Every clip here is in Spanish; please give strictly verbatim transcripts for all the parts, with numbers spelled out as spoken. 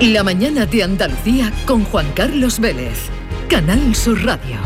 La mañana de Andalucía con Juan Carlos Vélez. Canal Sur Radio.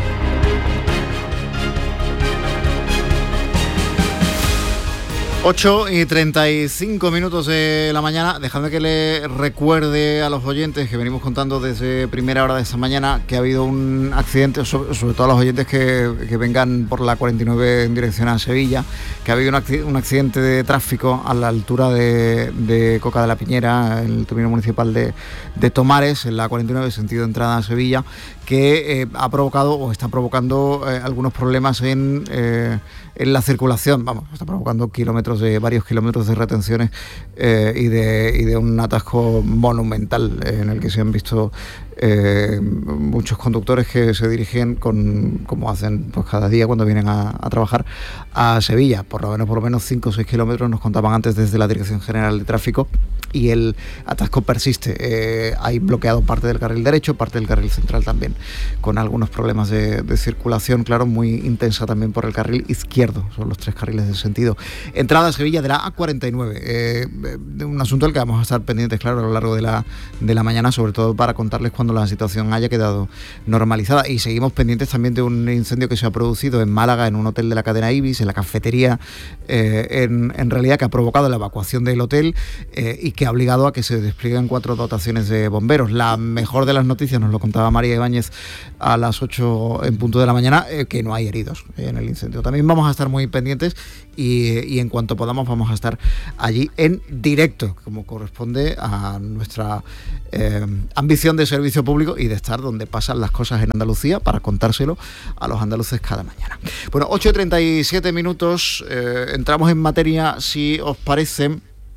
ocho y treinta y cinco minutos de la mañana. Dejadme que le recuerde a los oyentes que venimos contando desde primera hora de esta mañana que ha habido un accidente, sobre, sobre todo a los oyentes que, que vengan por la cuarenta y nueve en dirección a Sevilla, que ha habido un accidente de tráfico a la altura de, de Coca de la Piñera, en el término municipal de, de Tomares, en la cuarenta y nueve, sentido entrada a Sevilla, que eh, ha provocado o está provocando eh, algunos problemas en, eh, en la circulación. Vamos, está provocando kilómetros de varios kilómetros de retenciones eh, y, de, y de un atasco monumental eh, en el que se han visto eh, muchos conductores que se dirigen con, como hacen pues cada día cuando vienen a, a trabajar a Sevilla, por lo menos por lo menos cinco o seis kilómetros nos contaban antes desde la Dirección General de Tráfico, y el atasco persiste. Eh, hay bloqueado parte del carril derecho, parte del carril central también, con algunos problemas de, de circulación, claro, muy intensa también por el carril izquierdo, son los tres carriles de sentido. Entrada a Sevilla de la A cuarenta y nueve, eh, de un asunto del que vamos a estar pendientes, claro, a lo largo de la, de la mañana, sobre todo para contarles cuando la situación haya quedado normalizada. Y seguimos pendientes también de un incendio que se ha producido en Málaga, en un hotel de la cadena Ibis, en la cafetería, eh, en, en realidad que ha provocado la evacuación del hotel eh, y que ha obligado a que se desplieguen cuatro dotaciones de bomberos. La mejor de las noticias, nos lo contaba María Ibáñez a las ocho en punto de la mañana, eh, que no hay heridos en el incendio. También vamos a estar muy pendientes y, y en cuanto podamos vamos a estar allí en directo, como corresponde a nuestra eh, ambición de servicio público y de estar donde pasan las cosas en Andalucía para contárselo a los andaluces cada mañana. Bueno, ocho y treinta y siete minutos, eh, entramos en materia, si os parece,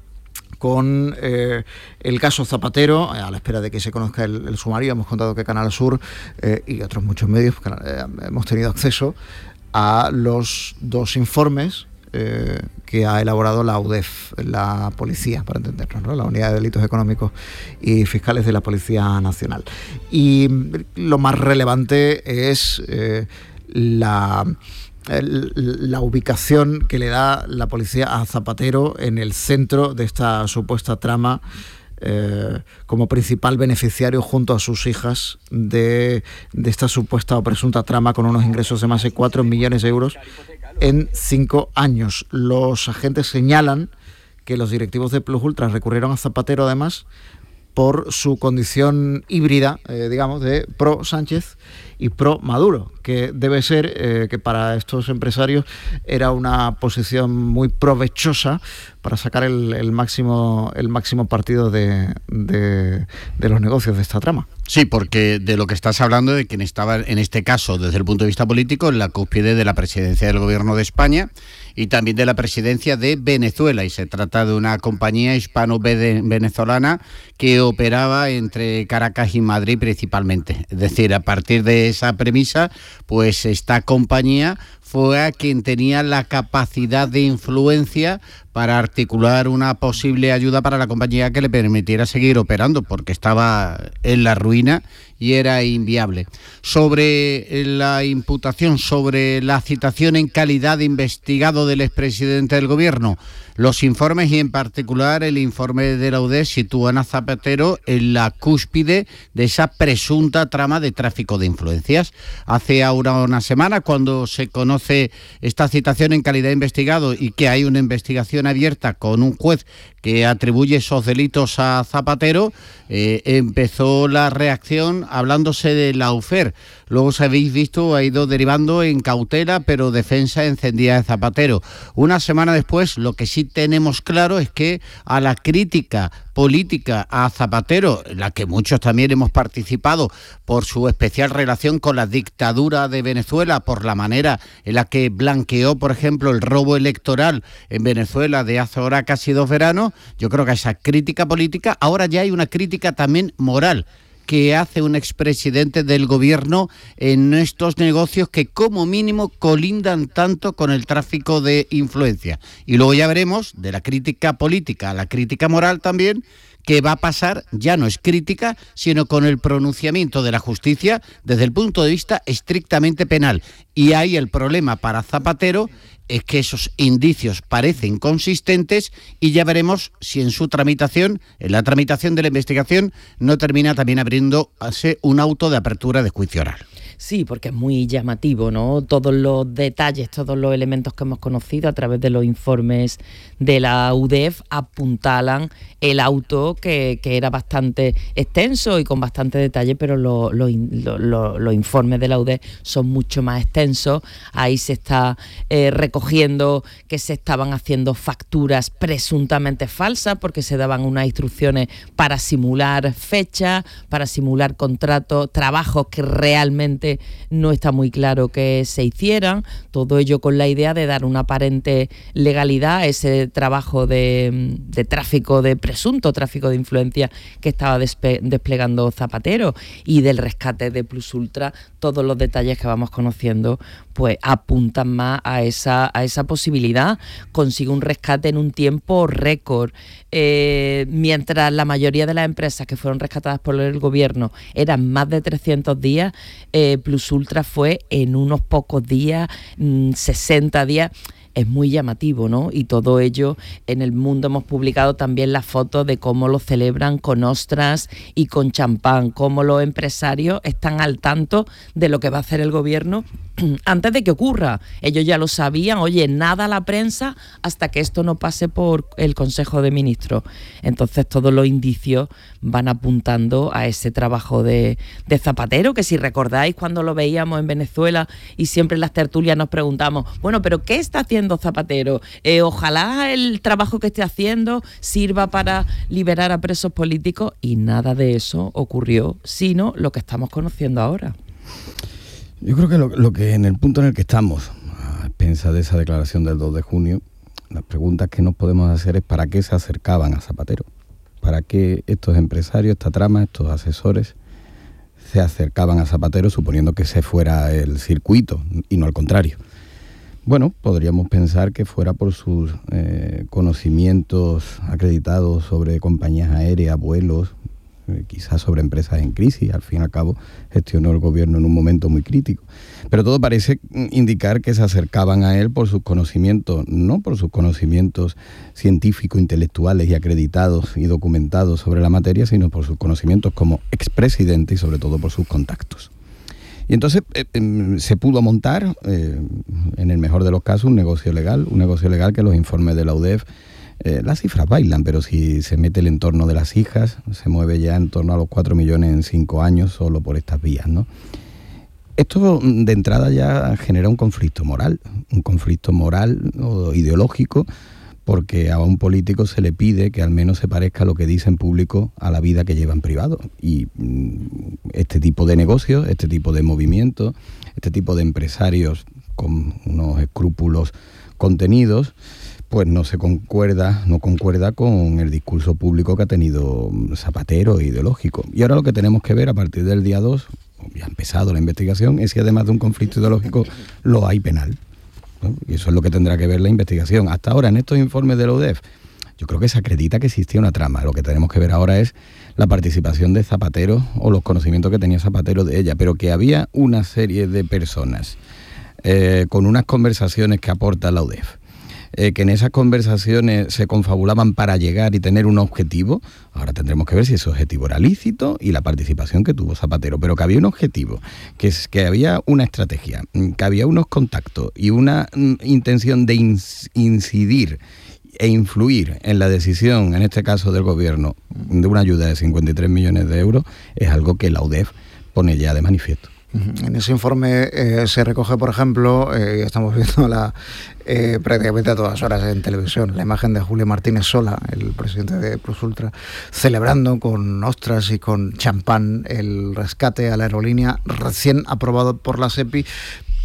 con eh, el caso Zapatero, a la espera de que se conozca el, el sumario. Hemos contado que Canal Sur eh, y otros muchos medios eh, hemos tenido acceso a los dos informes eh, que ha elaborado la U D E F, la policía, para entendernos, ¿no? La Unidad de Delitos Económicos y Fiscales de la Policía Nacional. Y lo más relevante es eh, la... la ubicación que le da la policía a Zapatero en el centro de esta supuesta trama, eh, como principal beneficiario junto a sus hijas de, de esta supuesta o presunta trama, con unos ingresos de más de cuatro millones de euros en cinco años. Los agentes señalan que los directivos de Plus Ultra recurrieron a Zapatero además por su condición híbrida, eh, digamos, de pro Sánchez y pro Maduro, que debe ser eh, que para estos empresarios era una posición muy provechosa para sacar el, el máximo el máximo partido de, de, de los negocios de esta trama. Sí, porque de lo que estás hablando, de quien estaba en este caso desde el punto de vista político en la cúspide de la presidencia del gobierno de España y también de la presidencia de Venezuela, y se trata de una compañía hispano-venezolana que operaba entre Caracas y Madrid principalmente. Es decir, a partir de esa premisa, pues esta compañía fue a quien tenía la capacidad de influencia para articular una posible ayuda para la compañía que le permitiera seguir operando, porque estaba en la ruina y era inviable. Sobre la imputación, sobre la citación en calidad de investigado del expresidente del gobierno, los informes y en particular el informe de la U D E sitúan a Zapatero en la cúspide de esa presunta trama de tráfico de influencias. Hace ahora una semana, cuando se conoce esta citación en calidad de investigado y que hay una investigación abierta con un juez que atribuye esos delitos a Zapatero, eh, empezó la reacción hablándose de Lawfare. Luego, si habéis visto, ha ido derivando en cautela, pero defensa encendida de Zapatero. Una semana después, lo que sí tenemos claro es que a la crítica política a Zapatero, en la que muchos también hemos participado por su especial relación con la dictadura de Venezuela, por la manera en la que blanqueó, por ejemplo, el robo electoral en Venezuela de hace ahora casi dos veranos, yo creo que a esa crítica política ahora ya hay una crítica también moral que hace un expresidente del gobierno en estos negocios que como mínimo colindan tanto con el tráfico de influencia. Y luego ya veremos, de la crítica política a la crítica moral también, que va a pasar, ya no es crítica, sino con el pronunciamiento de la justicia desde el punto de vista estrictamente penal. Y ahí el problema para Zapatero es que esos indicios parecen consistentes y ya veremos si en su tramitación, en la tramitación de la investigación, no termina también abriéndose un auto de apertura de juicio oral. Sí, porque es muy llamativo, ¿no? Todos los detalles, todos los elementos que hemos conocido a través de los informes de la U D E F apuntalan el auto que, que era bastante extenso y con bastante detalle, pero los lo, lo, lo, lo informes de la U D E F son mucho más extensos. Ahí se está eh, recogiendo que se estaban haciendo facturas presuntamente falsas porque se daban unas instrucciones para simular fechas, para simular contratos, trabajos que realmente no está muy claro que se hicieran, todo ello con la idea de dar una aparente legalidad a ese trabajo de, de tráfico, de presunto tráfico de influencia que estaba despe- desplegando Zapatero, y del rescate de Plus Ultra. Todos los detalles que vamos conociendo pues apuntan más a esa, a esa posibilidad. Consigue un rescate en un tiempo récord, eh, mientras la mayoría de las empresas que fueron rescatadas por el gobierno eran más de trescientos días, eh, Plus Ultra fue en unos pocos días, sesenta días. Es muy llamativo, ¿no? Y todo ello, en El Mundo hemos publicado también las fotos de cómo lo celebran con ostras y con champán, cómo los empresarios están al tanto de lo que va a hacer el gobierno antes de que ocurra. Ellos ya lo sabían, oye, nada a la prensa hasta que esto no pase por el Consejo de Ministros. Entonces todos los indicios van apuntando a ese trabajo de, de Zapatero, que si recordáis cuando lo veíamos en Venezuela y siempre en las tertulias nos preguntamos, bueno, pero ¿qué está haciendo Zapatero? Eh, ojalá el trabajo que esté haciendo sirva para liberar a presos políticos, y nada de eso ocurrió, sino lo que estamos conociendo ahora. Yo creo que lo, lo que en el punto en el que estamos, a expensas de esa declaración del dos de junio, las preguntas que nos podemos hacer es ¿para qué se acercaban a Zapatero? ¿Para qué estos empresarios, esta trama, estos asesores se acercaban a Zapatero suponiendo que ese fuera el circuito y no al contrario? Bueno, podríamos pensar que fuera por sus eh, conocimientos acreditados sobre compañías aéreas, vuelos, eh, quizás sobre empresas en crisis. Al fin y al cabo gestionó el gobierno en un momento muy crítico. Pero todo parece indicar que se acercaban a él por sus conocimientos, no por sus conocimientos científicos, intelectuales y acreditados y documentados sobre la materia, sino por sus conocimientos como expresidente y sobre todo por sus contactos. Y entonces eh, eh, se pudo montar, eh, en el mejor de los casos, un negocio legal, un negocio legal que los informes de la U D E F, eh, las cifras bailan, pero si se mete el entorno de las hijas, se mueve ya en torno a los cuatro millones en cinco años solo por estas vías, ¿no? Esto de entrada ya genera un conflicto moral, un conflicto moral o ideológico, porque a un político se le pide que al menos se parezca lo que dice en público a la vida que lleva en privado. Y este tipo de negocios, este tipo de movimientos, este tipo de empresarios con unos escrúpulos contenidos, pues no se concuerda, no concuerda con el discurso público que ha tenido Zapatero ideológico. Y ahora lo que tenemos que ver a partir del día dos, ya ha empezado la investigación, es si además de un conflicto ideológico lo hay penal. Y eso es lo que tendrá que ver la investigación. Hasta ahora, en estos informes de la U D E F, yo creo que se acredita que existía una trama. Lo que tenemos que ver ahora es la participación de Zapatero o los conocimientos que tenía Zapatero de ella, pero que había una serie de personas eh, con unas conversaciones que aporta la U D E F, eh, que en esas conversaciones se confabulaban para llegar y tener un objetivo. Ahora tendremos que ver si ese objetivo era lícito y la participación que tuvo Zapatero, pero que había un objetivo, que es que había una estrategia, que había unos contactos y una mm, intención de ins- incidir e influir en la decisión, en este caso del gobierno, de una ayuda de cincuenta y tres millones de euros, es algo que la U D E F pone ya de manifiesto. En ese informe eh, se recoge, por ejemplo, eh, estamos viendo la, eh, prácticamente a todas horas en televisión, la imagen de Julio Martínez Sola, el presidente de Plus Ultra, celebrando con ostras y con champán el rescate a la aerolínea recién aprobado por la SEPI.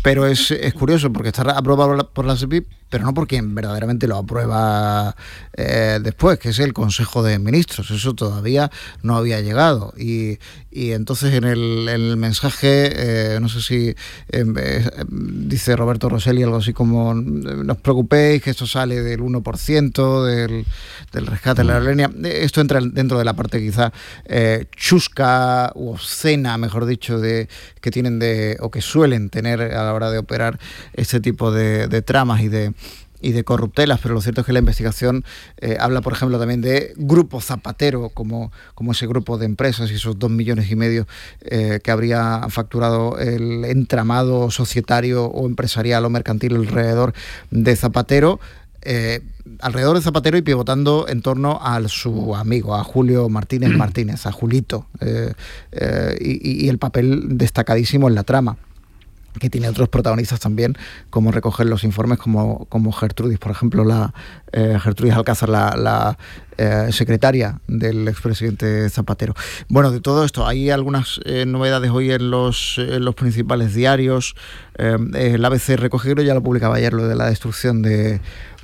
Pero es, es curioso porque está aprobado por la SEPI, pero no por quien verdaderamente lo aprueba eh, después, que es el Consejo de Ministros. Eso todavía no había llegado. Y, y entonces en el, en el mensaje, eh, no sé si eh, eh, dice Roberto Rosselli algo así como: no os preocupéis, que esto sale del uno por ciento del, del rescate de la aerolínea. Esto entra dentro de la parte quizá eh, chusca u obscena, mejor dicho, de que tienen de o que suelen tener a la hora de operar este tipo de, de tramas y de y de corruptelas, pero lo cierto es que la investigación eh, habla, por ejemplo, también de Grupo Zapatero, como, como ese grupo de empresas y esos dos millones y medio eh, que habría facturado el entramado societario o empresarial o mercantil alrededor de Zapatero. Eh, alrededor de Zapatero y pivotando en torno a su amigo, a Julio Martínez Martínez, a Julito, eh, eh, y, y el papel destacadísimo en la trama, que tiene otros protagonistas también, como recoger los informes, como, como Gertrudis, por ejemplo, la eh, Gertrudis Alcázar, la, la eh, secretaria del expresidente Zapatero. Bueno, de todo esto, hay algunas eh, novedades hoy en los, en los principales diarios. Eh, el A B C recoge, ya lo publicaba ayer, lo de la destrucción de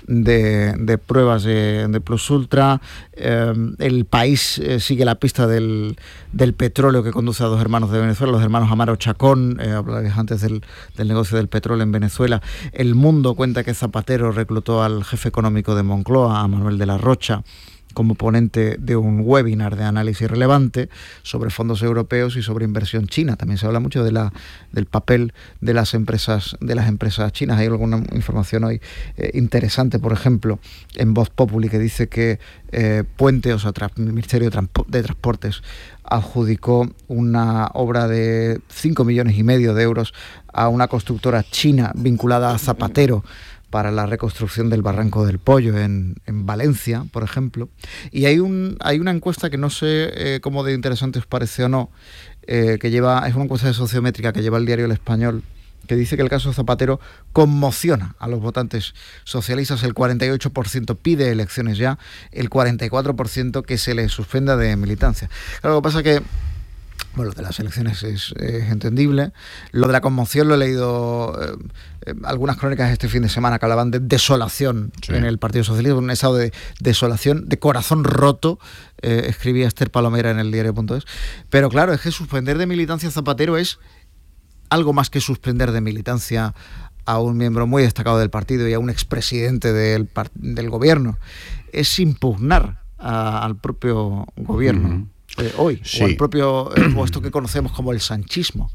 De, de pruebas de, de Plus Ultra. Eh, el País eh, sigue la pista del, del petróleo que conduce a dos hermanos de Venezuela, los hermanos Amaro Chacón, eh, hablabas antes del, del negocio del petróleo en Venezuela. El Mundo cuenta que Zapatero reclutó al jefe económico de Moncloa, a Manuel de la Rocha, como ponente de un webinar de análisis relevante sobre fondos europeos y sobre inversión china. También se habla mucho de la, del papel de las empresas de las empresas chinas. Hay alguna información hoy eh, interesante, por ejemplo, en Voz Populi, que dice que eh, Puente, o sea, tra- el Ministerio de, Transpo- de Transportes, adjudicó una obra de cinco millones y medio de euros a una constructora china vinculada a Zapatero para la reconstrucción del Barranco del Pollo en, en Valencia, por ejemplo. Y hay un hay una encuesta que no sé eh, cómo de interesante os parece o no, eh, que lleva es una encuesta de sociométrica que lleva el diario El Español, que dice que el caso Zapatero conmociona a los votantes socialistas. El cuarenta y ocho por ciento pide elecciones ya, el cuarenta y cuatro por ciento que se le suspenda de militancia. Claro, lo que pasa es que bueno, lo de las elecciones es, es entendible. Lo de la conmoción lo he leído eh, eh, algunas crónicas este fin de semana que hablaban de desolación sí. en el Partido Socialista, un estado de desolación, de corazón roto, eh, escribía Esther Palomera en el diario punto es. Pero claro, es que suspender de militancia a Zapatero es algo más que suspender de militancia a un miembro muy destacado del partido y a un expresidente del, del gobierno. Es impugnar a, al propio gobierno. Uh-huh. Eh, hoy, sí. o el propio eh, o esto que conocemos como el sanchismo.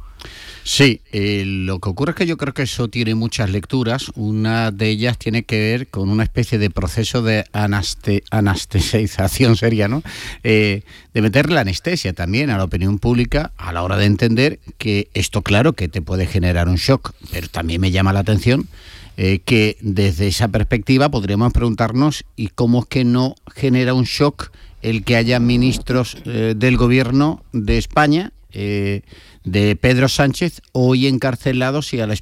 Sí, eh, lo que ocurre es que yo creo que eso tiene muchas lecturas. Una de ellas tiene que ver con una especie de proceso de anaste, anestesización sería, ¿no? Eh, de meter la anestesia también a la opinión pública a la hora de entender que esto, claro, que te puede generar un shock, pero también me llama la atención eh, que desde esa perspectiva podríamos preguntarnos ¿y cómo es que no genera un shock el que haya ministros eh, del gobierno de España, eh, de Pedro Sánchez, hoy encarcelados y a la